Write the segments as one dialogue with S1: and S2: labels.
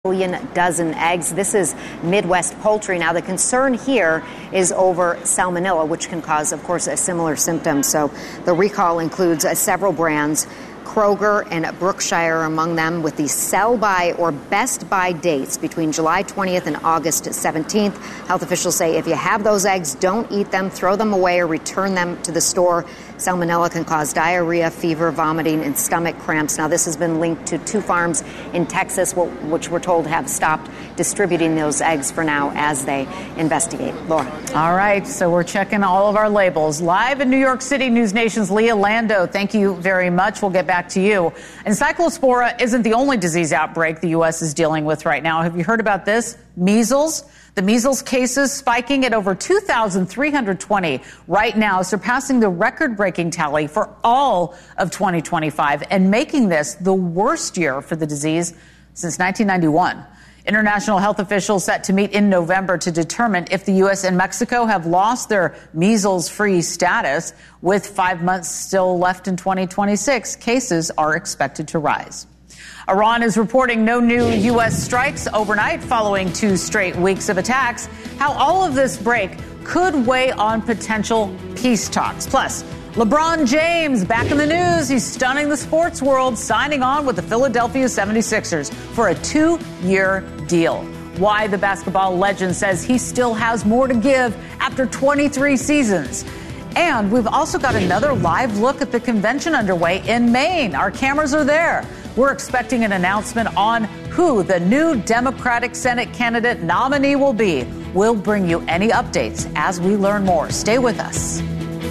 S1: million dozen eggs. This is Midwest Poultry. Now, the concern here is over salmonella, which can cause, of course, a similar symptom. So the recall includes several brands. Kroger and Brookshire are among them, with the sell-by or best-by dates between July 20th and August 17th. Health officials say if you have those eggs, don't eat them, throw them away, or return them to the store. Salmonella can cause diarrhea, fever, vomiting, and stomach cramps. Now, this has been linked to 2 farms in Texas, which we're told have stopped distributing those eggs for now as they investigate. Laura.
S2: All right, so we're checking all of our labels. Live in New York City, News Nation's Leah Lando, thank you very much. We'll get back to you. And Cyclospora isn't the only disease outbreak the U.S. is dealing with right now. Have you heard about this? Measles. The measles cases spiking at over 2,320 right now, surpassing the record-breaking tally for all of 2025 and making this the worst year for the disease since 1991. International health officials set to meet in November to determine if the U.S. and Mexico have lost their measles-free status. With 5 months still left in 2026, cases are expected to rise. Iran is reporting no new U.S. strikes overnight following 2 straight weeks of attacks. How all of this break could weigh on potential peace talks. Plus, LeBron James back in the news. He's stunning the sports world, signing on with the Philadelphia 76ers for a 2-year deal. Why the basketball legend says he still has more to give after 23 seasons. And we've also got another live look at the convention underway in Maine. Our cameras are there. We're expecting an announcement on who the new Democratic Senate candidate nominee will be. We'll bring you any updates as we learn more. Stay with us.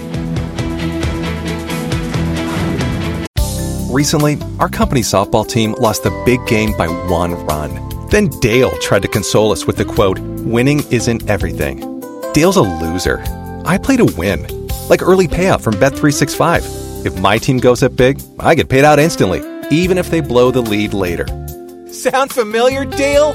S3: Recently, our company's softball team lost the big game by 1 run. Then Dale tried to console us with the quote, "Winning isn't everything." Dale's a loser. I play to win, like early payout from Bet365. If my team goes up big, I get paid out instantly, even if they blow the lead later. Sound familiar, Dale?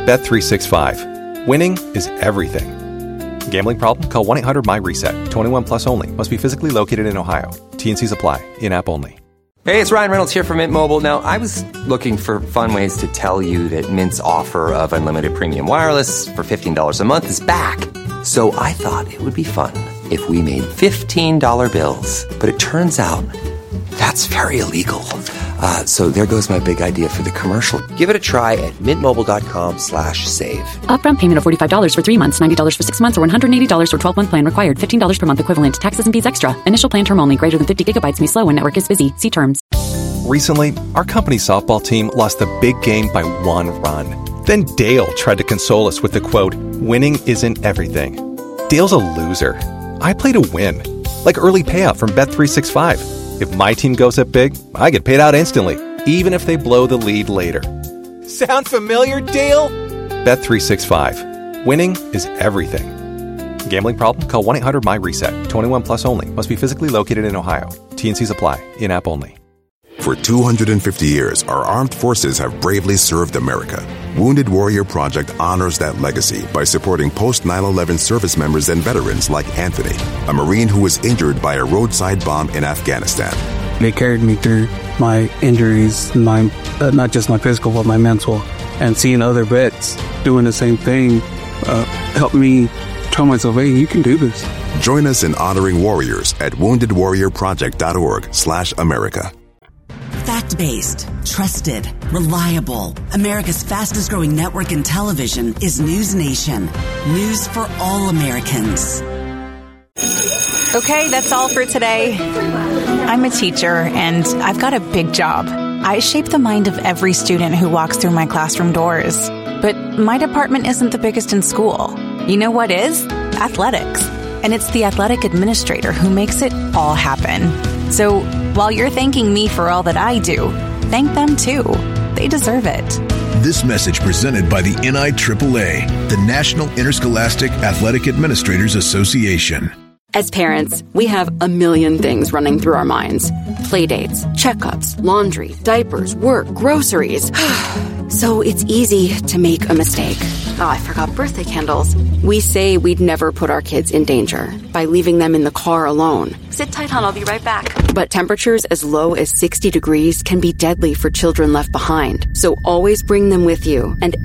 S3: Bet365. Winning is everything. Gambling problem? Call 1-800-MY-RESET. 21 plus only. Must be physically located in Ohio. T&Cs apply. In-app only.
S4: Hey, it's Ryan Reynolds here from Mint Mobile. Now, I was looking for fun ways to tell you that Mint's offer of unlimited premium wireless for $15 a month is back. So I thought it would be fun if we made $15 bills. But it turns out that's very illegal. So there goes my big idea for the commercial. Give it a try at mintmobile.com/save.
S5: Upfront payment of $45 for 3 months, $90 for 6 months, or $180 for 12-month plan required. $15 per month equivalent. Taxes and fees extra. Initial plan term only. Greater than 50 gigabytes may slow when network is busy. See terms.
S3: Recently, our company's softball team lost the big game by 1 run. Then Dale tried to console us with the quote, "Winning isn't everything." Dale's a loser. I play to win, like early payout from Bet365. If my team goes up big, I get paid out instantly, even if they blow the lead later. Sound familiar, Dale? Bet365. Winning is everything. Gambling problem? Call 1-800-MY-RESET. 21 plus only. Must be physically located in Ohio. T&Cs apply. In-app only.
S6: For 250 years, our armed forces have bravely served America. Wounded Warrior Project honors that legacy by supporting post-9/11 service members and veterans like Anthony, a Marine who was injured by a roadside bomb in Afghanistan.
S7: They carried me through my injuries, not just my physical, but my mental. And seeing other vets doing the same thing helped me tell myself, hey, you can do this.
S6: Join us in honoring warriors at woundedwarriorproject.org/America.
S8: Fact-based, trusted, reliable. America's fastest-growing network in television is News Nation. News for all Americans.
S9: Okay, that's all for today. I'm a teacher, and I've got a big job. I shape the mind of every student who walks through my classroom doors. But my department isn't the biggest in school. You know what is? Athletics. And it's the athletic administrator who makes it all happen. So while you're thanking me for all that I do, thank them too. They deserve it.
S10: This message presented by the NIAAA, the National Interscholastic Athletic Administrators Association.
S5: As parents, we have a million things running through our minds.
S11: Playdates, checkups, laundry, diapers, work, groceries. So it's easy to make a mistake. Oh, I forgot birthday candles. We say we'd never put our kids in danger by leaving them in the car alone. Sit tight, hon, I'll be right back. But temperatures as low as 60 degrees can be deadly for children left behind. So always bring them with you and